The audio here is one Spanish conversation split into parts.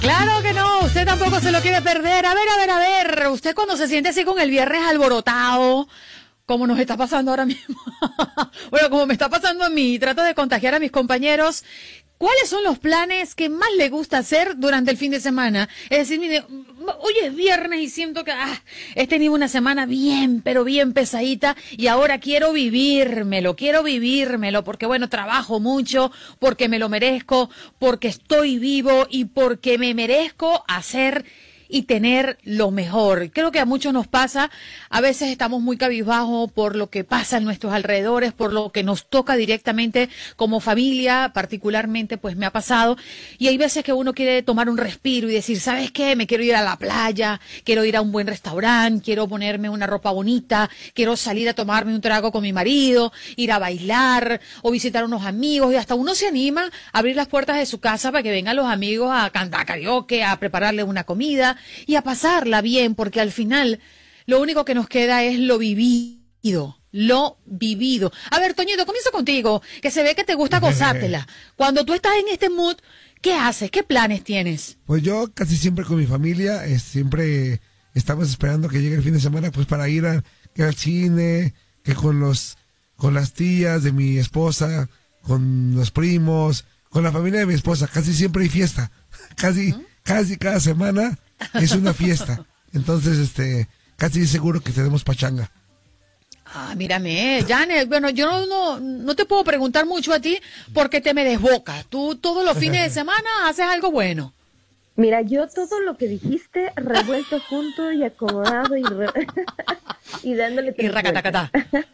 Claro que no, usted tampoco se lo quiere perder. A ver, usted cuando se siente así con el viernes alborotado, como nos está pasando ahora mismo, bueno, como me está pasando a mí, trato de contagiar a mis compañeros. ¿Cuáles son los planes que más le gusta hacer durante el fin de semana? Es decir, mire, hoy es viernes y siento que he tenido una semana bien, pero bien pesadita y ahora quiero vivírmelo, porque bueno, trabajo mucho, porque me lo merezco, porque estoy vivo y porque me merezco hacer y tener lo mejor. Creo que a muchos nos pasa, a veces estamos muy cabizbajos por lo que pasa en nuestros alrededores, por lo que nos toca directamente como familia, particularmente pues me ha pasado, y hay veces que uno quiere tomar un respiro y decir, ¿sabes qué? Me quiero ir a la playa, quiero ir a un buen restaurante, quiero ponerme una ropa bonita, quiero salir a tomarme un trago con mi marido, ir a bailar o visitar a unos amigos, y hasta uno se anima a abrir las puertas de su casa para que vengan los amigos a cantar karaoke, a prepararle una comida y a pasarla bien, porque al final lo único que nos queda es lo vivido. A ver, Toñito, comienzo contigo, que se ve que te gusta gozártela. Cuando tú estás en este mood, ¿qué haces? ¿Qué planes tienes? Pues yo casi siempre con mi familia, siempre estamos esperando que llegue el fin de semana, pues para ir al cine, que con las tías de mi esposa, con los primos, con la familia de mi esposa, casi siempre hay fiesta. Casi cada semana es una fiesta. Entonces, casi seguro que tenemos pachanga. Mírame, Janet, bueno, yo no te puedo preguntar mucho a ti porque te me desbocas. Tú todos los fines de semana haces algo bueno. Mira, yo todo lo que dijiste revuelto junto y acomodado y dándole y racatacatá.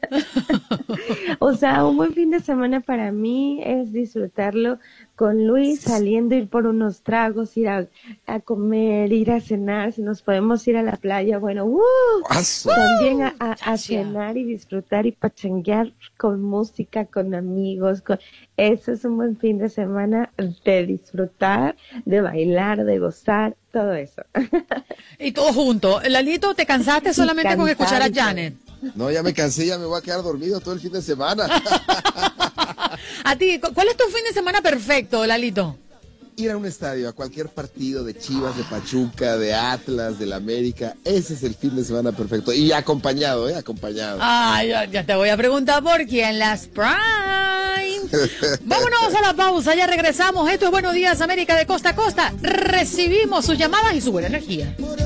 O sea, un buen fin de semana para mí es disfrutarlo con Luis, saliendo, ir por unos tragos, ir a comer, ir a cenar, si nos podemos ir a la playa, bueno, también a cenar y disfrutar y pachanguear con música, con amigos, eso es un buen fin de semana de disfrutar, de bailar, de gozar, todo eso. Y todo junto. Lalito, ¿te cansaste solamente con escuchar a Janet? No, ya me cansé, ya me voy a quedar dormido todo el fin de semana. A ti, ¿cuál es tu fin de semana perfecto, Lalito? Ir a un estadio, a cualquier partido de Chivas, de Pachuca, de Atlas, del América, ese es el fin de semana perfecto. Y acompañado, acompañado. Ya te voy a preguntar por quién las Prime. Vámonos a la pausa, ya regresamos. Esto es Buenos Días América de costa a costa. Recibimos sus llamadas y su buena energía.